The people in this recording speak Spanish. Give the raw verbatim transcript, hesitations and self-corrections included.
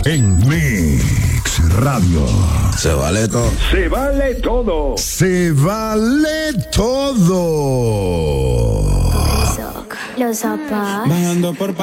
en Mix Radio. Se vale todo. Se vale todo. Se vale todo. Los zapatos. Bajando por